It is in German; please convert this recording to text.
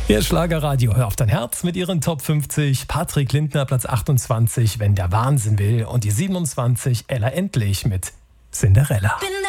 Ihr Schlagerradio, hör auf dein Herz mit ihren Top 50. Patrick Lindner, Platz 28, Wenn der Wahnsinn will. Und die 27, Ella Endlich mit Cinderella.